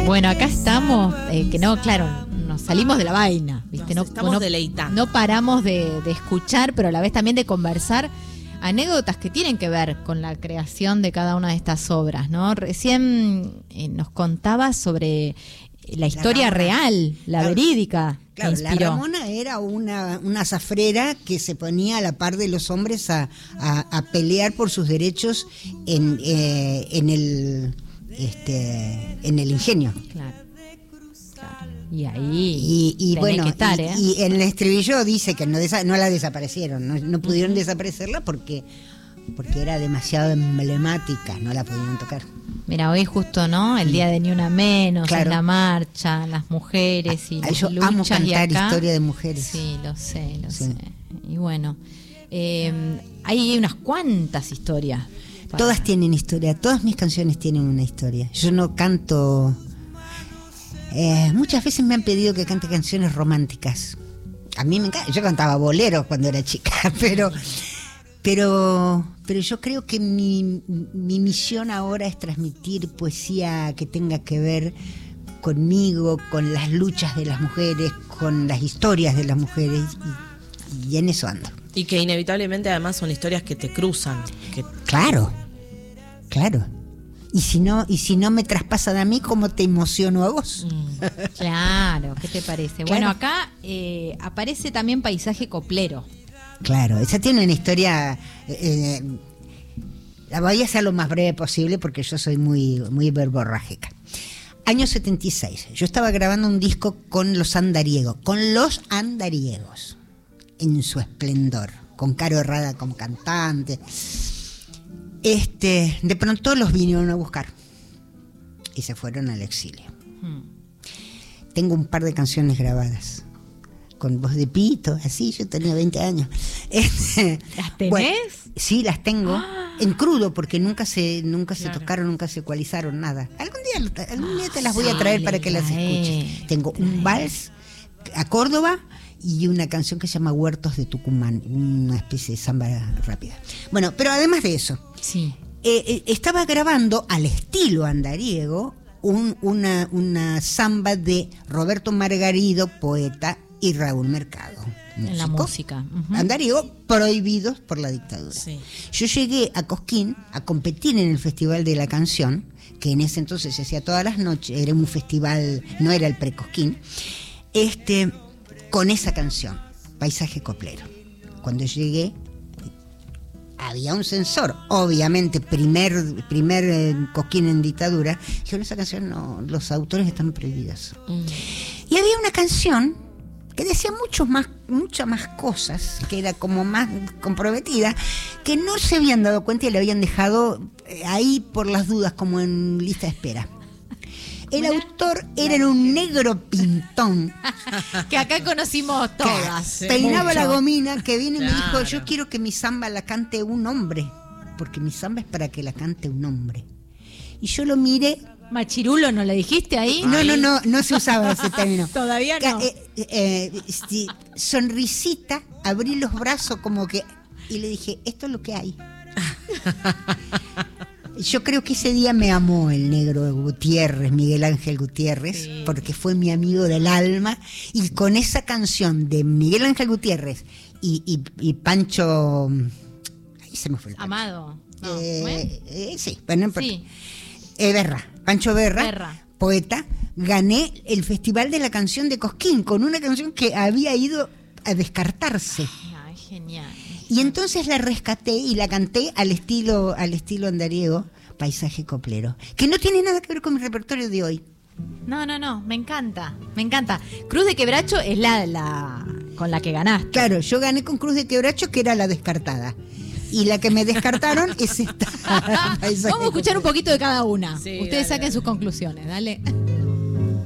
Bueno, acá estamos, que no, claro, nos salimos de la vaina, ¿viste? Nos estamos deleitando. No paramos de escuchar, pero a la vez también de conversar anécdotas que tienen que ver con la creación de cada una de estas obras, ¿no? Recién nos contaba sobre la historia real, la verídica. Claro, la Ramona era una zafrera que se ponía a la par de los hombres a pelear por sus derechos en el ingenio. Claro. Y ahí y bueno, que estar, y en el estribillo dice que no la desaparecieron, no pudieron desaparecerla porque era demasiado emblemática, no la pudieron tocar. Mira, hoy justo, ¿no? El día de Ni Una Menos, claro. En la marcha, las mujeres y las yo luchas. Amo cantar y acá, historia de mujeres. Sí, lo sé. Y bueno, hay unas cuantas historias. Todas tienen historia, todas mis canciones tienen una historia. Yo no canto... muchas veces me han pedido que cante canciones románticas. A mí me encanta. Yo cantaba boleros cuando era chica, pero yo creo que mi misión ahora es transmitir poesía que tenga que ver conmigo, con las luchas de las mujeres, con las historias de las mujeres, y en eso ando. Y que inevitablemente además son historias que te cruzan. Claro. Y si no me traspasan a mí, ¿cómo te emociono a vos? Claro, ¿qué te parece? Claro. Bueno, acá aparece también Paisaje Coplero. Claro, esa tiene una historia... la voy a hacer lo más breve posible porque yo soy muy, muy verborrágica. Año 76, yo estaba grabando un disco con los Andariegos, en su esplendor, con Caro Herrada como cantante. De pronto los vinieron a buscar y se fueron al exilio. Tengo un par de canciones grabadas con voz de pito, así, yo tenía 20 años. ¿Las tenés? Bueno, sí, las tengo en crudo porque nunca se tocaron, nunca se ecualizaron, nada. Algún día te las voy a traer para que las escuches. Tengo un vals a Córdoba y una canción que se llama Huertos de Tucumán, una especie de samba rápida. Bueno, pero además de eso, sí. Estaba grabando al estilo andariego una samba de Roberto Margarido, poeta, y Raúl Mercado, músico, en la música. andariego, prohibidos por la dictadura. Sí. Yo llegué a Cosquín a competir en el Festival de la Canción, que en ese entonces se hacía todas las noches, era un festival, no era el pre-Cosquín, con esa canción, Paisaje Coplero. Cuando llegué, había un censor, obviamente, primer Cosquín en dictadura. Dijeron, esa canción no, los autores están prohibidos. Y había una canción que decía muchas más cosas, que era como más comprometida, que no se habían dado cuenta y la habían dejado ahí por las dudas, como en lista de espera. El autor era un negro pintón. Que acá conocimos todas. Peinaba la gomina, que vino y me dijo, yo quiero que mi samba la cante un hombre, porque mi samba es para que la cante un hombre. Y yo lo miré. ¿Machirulo no le dijiste ahí? No se usaba ese término. Todavía no. Sonrisita, abrí los brazos como que, y le dije, esto es lo que hay. Yo creo que ese día me amó el negro Gutiérrez, Miguel Ángel Gutiérrez, sí, porque fue mi amigo del alma, y con esa canción de Miguel Ángel Gutiérrez y Pancho, ahí se me fue el Pancho. Amado. No, sí, bueno, sí. Pancho Berra, poeta, gané el Festival de la Canción de Cosquín con una canción que había ido a descartarse. Ay, genial. Y entonces la rescaté y la canté al estilo andariego, Paisaje Coplero, que no tiene nada que ver con mi repertorio de hoy. No, me encanta. Cruz de Quebracho es la con la que ganaste. Claro, yo gané con Cruz de Quebracho, que era la descartada. Y la que me descartaron es esta. Vamos a escuchar un poquito de cada una. Sí, Ustedes dale. saquen sus conclusiones, dale.